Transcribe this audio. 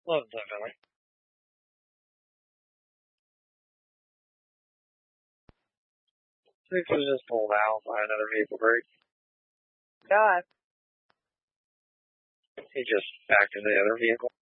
Well, definitely. 6 was just pulled out by another vehicle brake. God. He just backed into the other vehicle.